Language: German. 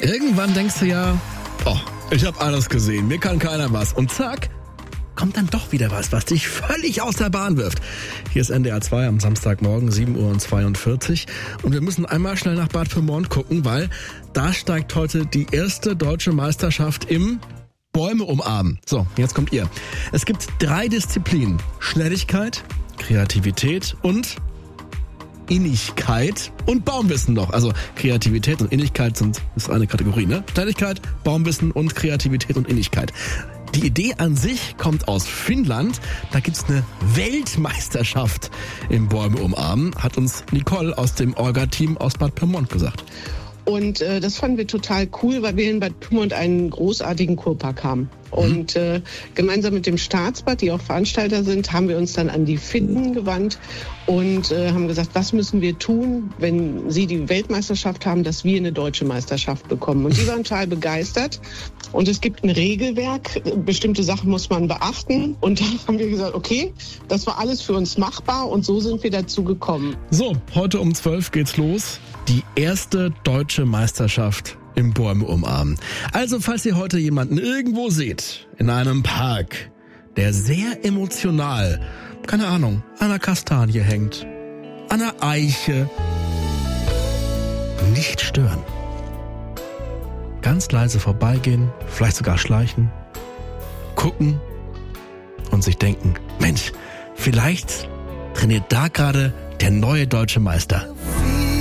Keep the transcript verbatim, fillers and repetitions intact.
Irgendwann denkst du ja, oh, ich habe alles gesehen, mir kann keiner was. Und zack, kommt dann doch wieder was, was dich völlig aus der Bahn wirft. Hier ist N D R zwei am Samstagmorgen, sieben Uhr zweiundvierzig. Und wir müssen einmal schnell nach Bad Pyrmont gucken, weil da steigt heute die erste deutsche Meisterschaft im Bäume umarmen. So, jetzt kommt ihr. Es gibt drei Disziplinen. Schnelligkeit, Kreativität und Innigkeit und Baumwissen noch. Also Kreativität und Innigkeit sind ist eine Kategorie, ne? Schnelligkeit, Baumwissen und Kreativität und Innigkeit. Die Idee an sich kommt aus Finnland. Da gibt's eine Weltmeisterschaft im Bäume umarmen, hat uns Nicole aus dem Orga-Team aus Bad Pyrmont gesagt. Und äh, das fanden wir total cool, weil wir in Bad Pyrmont einen großartigen Kurpark haben. Und äh, gemeinsam mit dem Staatsbad, die auch Veranstalter sind, haben wir uns dann an die Finnen gewandt und äh, haben gesagt, was müssen wir tun, wenn sie die Weltmeisterschaft haben, dass wir eine deutsche Meisterschaft bekommen. Und die waren total begeistert. Und es gibt ein Regelwerk, bestimmte Sachen muss man beachten. Und dann haben wir gesagt, okay, das war alles für uns machbar und so sind wir dazu gekommen. So, heute um zwölf geht's los. Die erste deutsche Meisterschaft im Bäume umarmen. Also, falls ihr heute jemanden irgendwo seht, in einem Park, der sehr emotional, keine Ahnung, an einer Kastanie hängt, an einer Eiche, nicht stören. Ganz leise vorbeigehen, vielleicht sogar schleichen, gucken und sich denken, Mensch, vielleicht trainiert da gerade der neue deutsche Meister.